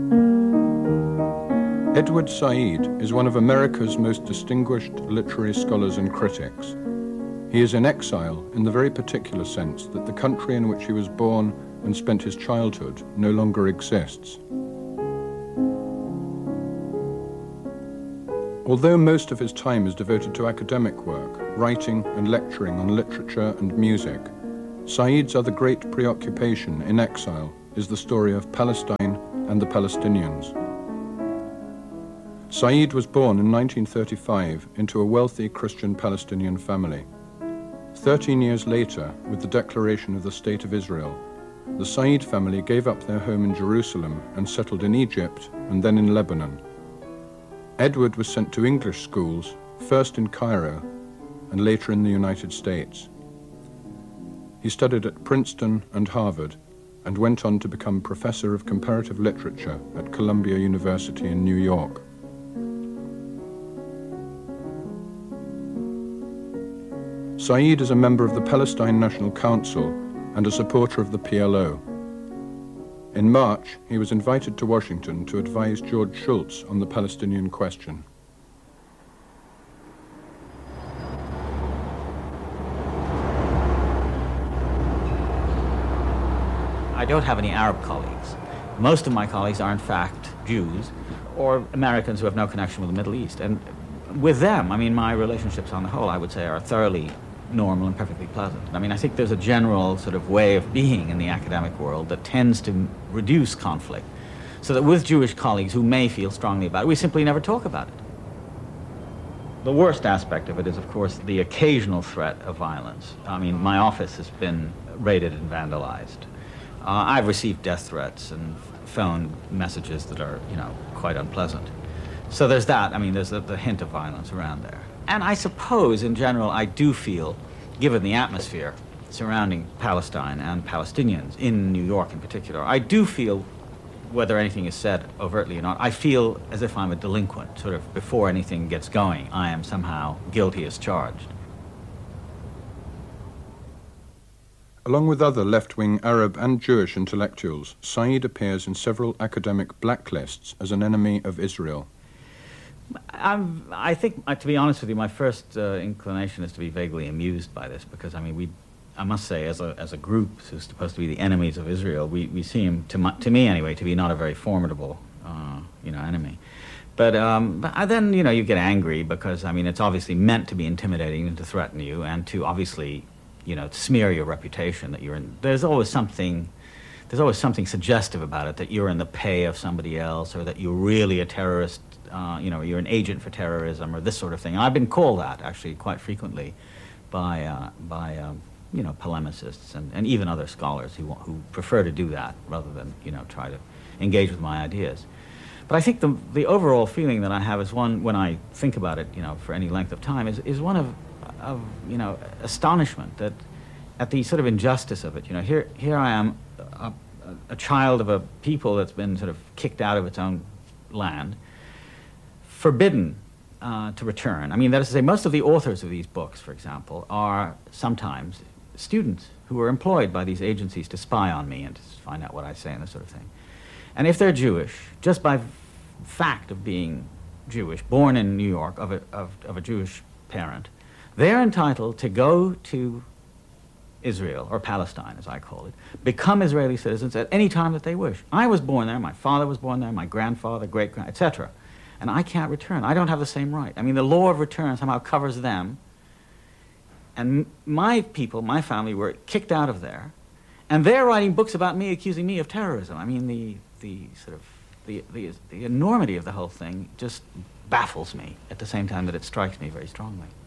Edward Said is one of America's most distinguished literary scholars and critics. He is in exile in the very particular sense that the country in which he was born and spent his childhood no longer exists. Although most of his time is devoted to academic work, writing and lecturing on literature and music, Said's other great preoccupation in exile is the story of Palestine and the Palestinians. Said was born in 1935 into a wealthy Christian Palestinian family. 13 years later, with the declaration of the State of Israel, the Said family gave up their home in Jerusalem and settled in Egypt and then in Lebanon. Edward was sent to English schools, first in Cairo and later in the United States. He studied at Princeton and Harvard and went on to become professor of comparative literature at Columbia University in New York. Said is a member of the Palestine National Council and a supporter of the PLO. In March, he was invited to Washington to advise George Shultz on the Palestinian question. I don't have any Arab colleagues. Most of my colleagues are in fact Jews or Americans who have no connection with the Middle East. And with them, I mean, my relationships on the whole, I would say, are thoroughly normal and perfectly pleasant. I mean, I think there's a general sort of way of being in the academic world that tends to reduce conflict, so that with Jewish colleagues who may feel strongly about it, we simply never talk about it. The worst aspect of it is, of course, the occasional threat of violence. I mean, my office has been raided and vandalized. I've received death threats and phone messages that are, quite unpleasant. So there's that. I mean, there's the hint of violence around there. And I suppose, in general, I do feel, given the atmosphere surrounding Palestine and Palestinians, in New York in particular, I do feel, whether anything is said overtly or not, I feel as if I'm a delinquent, sort of before anything gets going, I am somehow guilty as charged. Along with other left-wing Arab and Jewish intellectuals, Said appears in several academic blacklists as an enemy of Israel. I think, to be honest with you, my first inclination is to be vaguely amused by this, because, I mean, I must say, as a group who's supposed to be the enemies of Israel, we seem, to me anyway, to be not a very formidable, enemy. But then, you get angry because, I mean, it's obviously meant to be intimidating and to threaten you and to obviously, smear your reputation that you're in. There's always something suggestive about it, that you're in the pay of somebody else, or that you're really a terrorist, you're an agent for terrorism, or this sort of thing. And I've been called that, actually, quite frequently by polemicists and even other scholars who prefer to do that rather than, try to engage with my ideas. But I think the overall feeling that I have is one, when I think about it, for any length of time, is one of astonishment that at the sort of injustice of it. Here I am, a child of a people that's been sort of kicked out of its own land, forbidden to return. I mean, that is to say, most of the authors of these books, for example, are sometimes students who are employed by these agencies to spy on me and to find out what I say and this sort of thing. And if they're Jewish, just by fact of being Jewish, born in New York, of a Jewish parent, they're entitled to go to Israel, or Palestine as I call it, become Israeli citizens at any time that they wish. I was born there, my father was born there, my grandfather, great-grand, etc. And I can't return. I don't have the same right. I mean, the law of return somehow covers them. And my people, my family, were kicked out of there. And they're writing books about me, accusing me of terrorism. I mean, the enormity of the whole thing just baffles me at the same time that it strikes me very strongly.